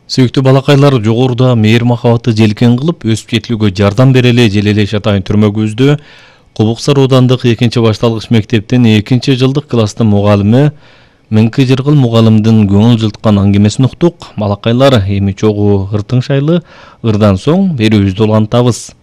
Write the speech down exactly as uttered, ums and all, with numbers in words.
Сүйүктүү балакайлар жогоруда мээр махабатты желкен кылып өсүп жетилүүгө жардам берели желелеш атайын түрмөгүбүздө Кубуксар аудандык экинчи башталгыч мектептин экинчи жылдык класстын мугалими Мыңкы Жыргыл мугалимдин көңүл жылткан аңгемесин уктук. Балакайлар эми чогуу ыртың шайлы, ырдан соң берүүбүздү улантабыз.